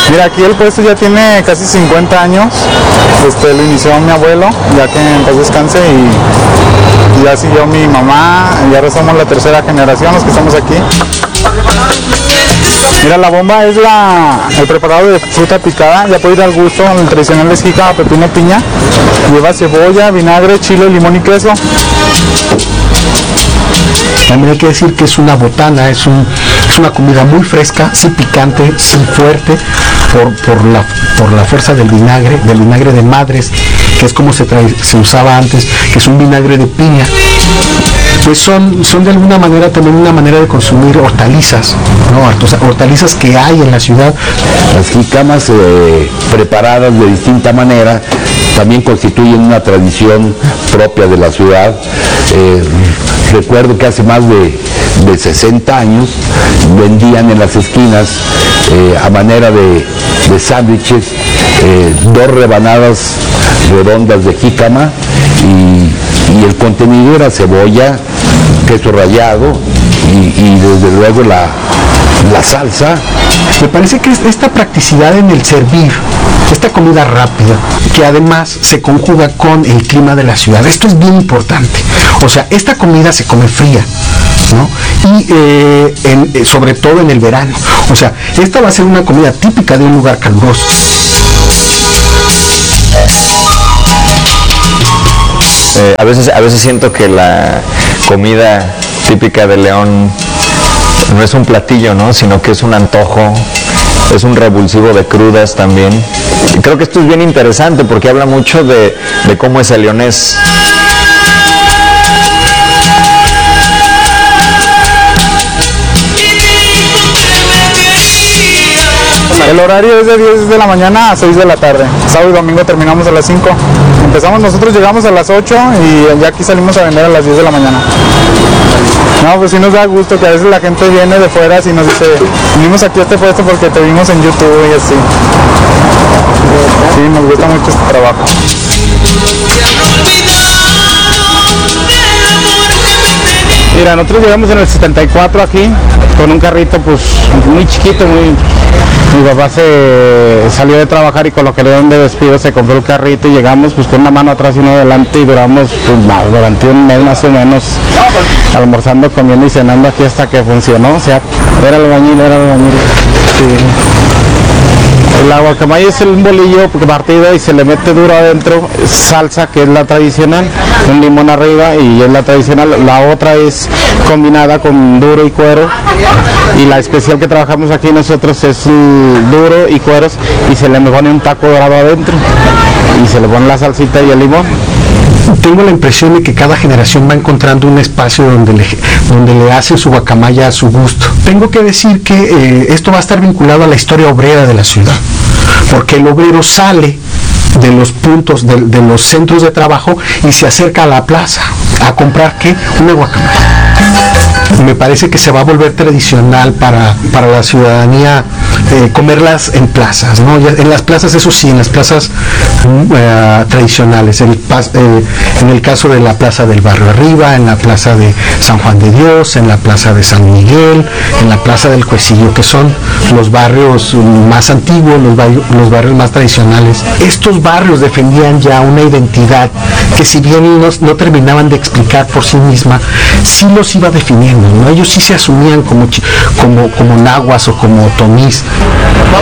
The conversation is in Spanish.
Mira, aquí el puesto ya tiene casi 50 años. Lo inició mi abuelo, ya que en paz descanse, y ya siguió mi mamá, y ahora somos la tercera generación los que estamos aquí. Mira, la bomba es el preparado de fruta picada, ya puede ir al gusto. El tradicional es jícama, pepino, piña. Lleva cebolla, vinagre, chile, limón y queso. También hay que decir que es una botana, es una comida muy fresca, sí picante, sí fuerte, por la fuerza del vinagre de madres, que es como se usaba antes, que es un vinagre de piña. Pues son de alguna manera también una manera de consumir hortalizas, ¿no? Hortalizas que hay en la ciudad. Las jícamas preparadas de distinta manera también constituyen una tradición propia de la ciudad. Recuerdo que hace más de 60 años vendían en las esquinas a manera de sándwiches 2 rebanadas redondas de jícama, y el contenido era cebolla, queso rallado y desde luego la salsa. Me parece que esta practicidad en el servir, esta comida rápida, que además se conjuga con el clima de la ciudad, esto es bien importante. O sea, esta comida se come fría, ¿no? Y sobre todo en el verano. O sea, esta va a ser una comida típica de un lugar caluroso. A veces siento que la comida típica de León no es un platillo, ¿no? Sino que es un antojo, es un revulsivo de crudas también. Y creo que esto es bien interesante porque habla mucho de cómo es el leonés. El horario es de 10 de la mañana a 6 de la tarde. Sábado y domingo terminamos a las 5. Nosotros llegamos a las 8 y ya aquí salimos a vender a las 10 de la mañana. No, pues sí nos da gusto que a veces la gente viene de fuera y nos dice, venimos aquí a este puesto porque te vimos en YouTube y así. Sí, nos gusta mucho este trabajo. Mira, nosotros llegamos en el 74 aquí, con un carrito pues muy chiquito, mi papá salió de trabajar y con lo que le dieron de despido se compró el carrito y llegamos pues con una mano atrás y uno adelante y duramos pues durante un mes más o menos almorzando, comiendo y cenando aquí hasta que funcionó. O sea, era el albañil. Sí. El guacamaya es un bolillo partido y se le mete duro adentro, salsa que es la tradicional, un limón arriba y es la tradicional. La otra es combinada con duro y cuero, y la especial que trabajamos aquí nosotros es duro y cueros y se le pone un taco dorado adentro y se le pone la salsita y el limón. Tengo la impresión de que cada generación va encontrando un espacio donde le hace su guacamaya a su gusto. Tengo que decir que esto va a estar vinculado a la historia obrera de la ciudad, porque el obrero sale de los puntos, de los centros de trabajo y se acerca a la plaza a comprar ¿qué? Una guacamaya. Me parece que se va a volver tradicional para la ciudadanía comerlas en plazas, ¿no? En las plazas, eso sí, en las plazas tradicionales, en el caso de la plaza del Barrio Arriba, en la plaza de San Juan de Dios, en la plaza de San Miguel, en la plaza del Juecillo, que son los barrios más antiguos, los barrios más tradicionales. Estos barrios defendían ya una identidad que, si bien no terminaban de explicar por sí misma, sí los iba definiendo, ¿no? Ellos sí se asumían como nahuas o como otomís.